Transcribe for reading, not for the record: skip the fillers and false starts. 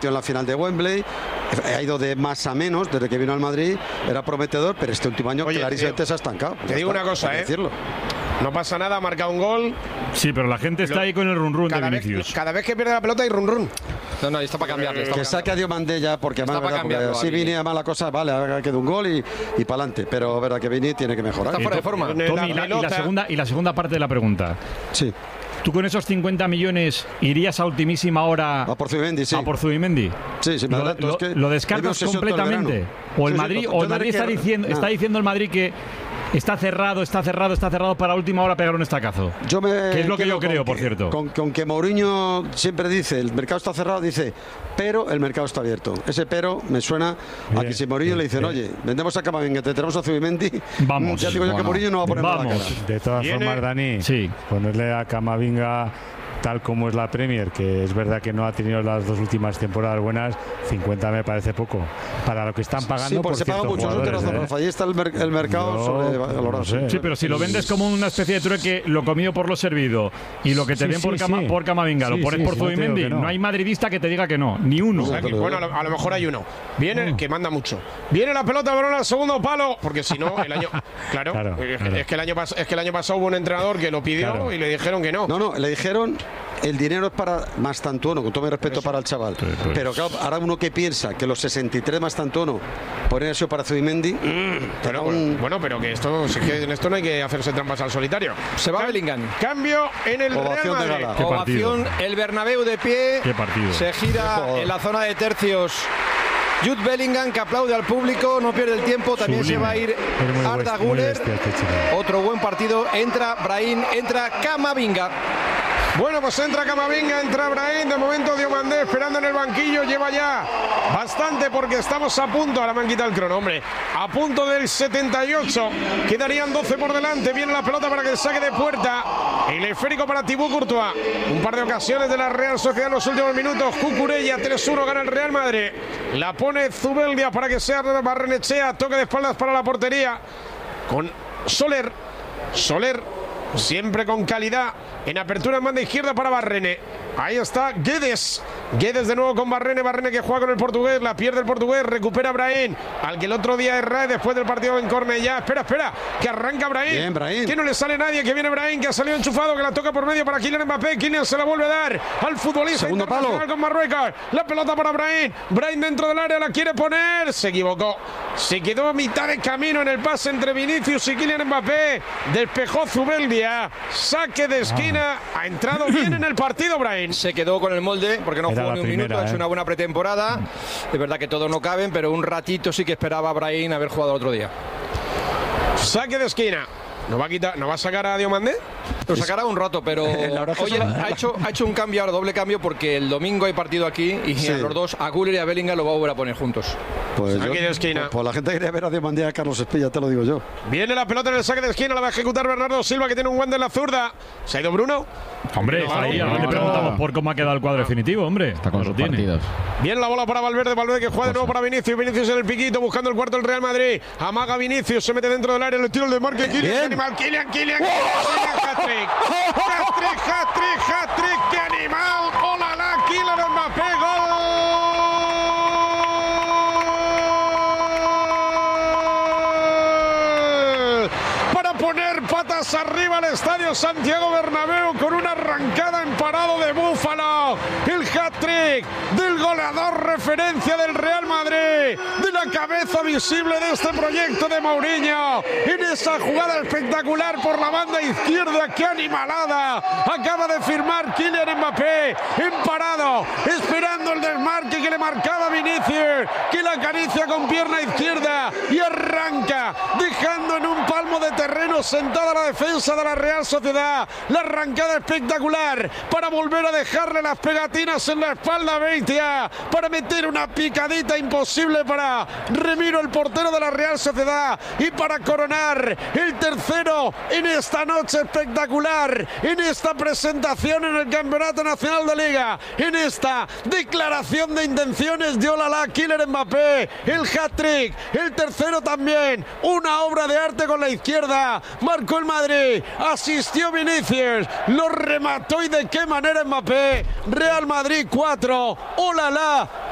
partido en la final de Wembley, ha ido de más a menos desde que vino al Madrid, era prometedor, pero este último año clarísimamente se ha estancado. Te digo una cosa, decirlo. No pasa nada, ha marcado un gol. Sí, pero la gente está ahí con el run-run de Vinicius. Cada vez que pierde la pelota hay run-run. No, está para cambiarle. Que saque a Diomandé ya, porque si Vini a mala cosa, vale, ahora queda un gol y para adelante. Pero verdad que Vini tiene que mejorar. Está fuera de forma. Tommy, y la segunda parte de la pregunta. Sí. ¿Tú con esos 50 millones irías a ultimísima hora a por Zubimendi? Sí. ¿A por Zubimendi? Sí, sí. ¿Lo descartas completamente? ¿O el Madrid, está diciendo el Madrid que está cerrado para última hora pegar un estacazo? Que es lo que yo creo, por cierto. Con que Mourinho siempre dice, el mercado está cerrado, dice, pero el mercado está abierto. Ese pero me suena a que si Mourinho le dicen, oye, vendemos a Camavinga, te tenemos a Zubimendi, vamos. Ya digo yo que Mourinho no va a poner nada. De todas formas, Dani, ponerle a Camavinga tal como es la Premier, que es verdad que no ha tenido las dos últimas temporadas buenas, 50 me parece poco para lo que están pagando. Sí, porque se paga mucho, Rafa, ahí está el mercado sobrevalorado. Sí, pero si lo vendes como una especie de trueque, lo comido por lo servido, y lo que te den por Camavinga lo pones por Zubimendi, no hay madridista que te diga que no, ni uno. Bueno, a lo mejor hay uno. Viene, que manda mucho. Viene la pelota, balón al segundo palo, porque si no, el año... Claro. Es que el año pasado hubo un entrenador que lo pidió y le dijeron que no. No, le dijeron... El dinero es para Mastantuono, con todo mi respeto para el chaval. Pero claro, ahora uno que piensa que los 63 Mastantuono ponen eso para Zubimendi. Pero que esto, si es que en esto no hay que hacerse trampas al solitario. Se va Bellingham. Cambio en el Ovación Real Madrid. de Ovación, el Bernabéu de pie. Qué partido. Se gira en la zona de tercios. Jude Bellingham, que aplaude al público, no pierde el tiempo, también se va a ir Arda Güler. Otro buen partido, entra Brahim, entra Camavinga. Bueno, pues entra Camavinga, entra Brahim, de momento Diomandé esperando en el banquillo, lleva ya bastante porque estamos a punto, ahora me han quitado el crono, hombre, a punto del 78, quedarían 12 por delante, viene la pelota para que el saque de puerta, el esférico para Thibaut Courtois, un par de ocasiones de la Real Sociedad en los últimos minutos, Cucurella, 3-1 gana el Real Madrid, la pone Zubeldia para que sea Barrenechea, toque de espaldas para la portería, con Soler, siempre con calidad, en apertura en banda izquierda para Barrene. Ahí está Guedes de nuevo con Barrene que juega con el portugués, la pierde el portugués, recupera Brahim, al que el otro día erra después del partido en Cornellá. Espera, que arranca Brahim. Bien, Brahim. Que no le sale nadie, que viene Brahim, que ha salido enchufado, que la toca por medio para Kylian Mbappé. Kylian se la vuelve a dar al futbolista segundo internacional palo con Marruecos. La pelota para Brahim dentro del área, la quiere poner, se equivocó. Se quedó a mitad de camino en el pase entre Vinicius y Kylian Mbappé. Despejó Zubeldia. Saque de esquina. Ha entrado bien en el partido Brahim. Se quedó con el molde porque no jugó ni un minuto. Ha hecho una buena pretemporada. Es verdad que todos no caben, pero un ratito sí que esperaba a Brahim haber jugado el otro día. Saque de esquina. ¿No va a sacar a Diomandé? Lo sacará un rato, pero oye, ha hecho un cambio ahora, doble cambio, porque el domingo hay partido aquí y a los dos, a Güler y a Bellingham, lo va a volver a poner juntos. Pues saque de esquina. Pues la gente quería ver a Diomandé y a Carlos Espilla, te lo digo yo. Viene la pelota en el saque de esquina, la va a ejecutar Bernardo Silva, que tiene un guante en la zurda. ¿Se ha ido Bruno? Hombre, está ahí. Le preguntamos por cómo ha quedado el cuadro definitivo, hombre. Está con sus partidos. Viene la bola para Valverde que juega de nuevo para Vinicius. Vinicius en el piquito, buscando el cuarto del Real Madrid. Amaga Vinicius, se mete dentro del área, le tira el desmarque. Kylian, Kylian. Hat-trick, qué animal. ¡Hola, Kylian Mbappé, gol! Para poner patas arriba al estadio Santiago Bernabéu con una arrancada en parado de Búfalo. El hat-trick del goleador referencia del Real Madrid, de la cabeza visible de este proyecto de Mourinho, en esa jugada espectacular por la banda izquierda. ¡Qué animalada! Acaba de firmar Kylian Mbappé en parado, esperando el desmarque que le marcaba Vinicius, que la acaricia con pierna izquierda y arranca, dejando en un palmo de terreno sentada la defensa de la Real Sociedad. La arrancada espectacular para volver a dejarle las pegatinas en la espalda a Beitia, para meter una picadita imposible para Remiro, el portero de la Real Sociedad, y para coronar el tercero en esta noche espectacular, en esta presentación en el Campeonato Nacional de Liga, en esta declaración de intenciones de Olala Kylian Mbappé. El hat-trick, el tercero también, una obra de arte con la izquierda. Marcó el Madrid, asistió Vinicius, lo remató, y de qué manera Mbappé. Real Madrid 4, Olala